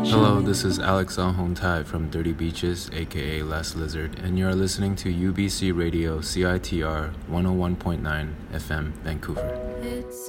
Hello, this is Alex Alhontai from Dirty Beaches, aka Last Lizard, and you're listening to UBC Radio CITR 101.9 FM, Vancouver.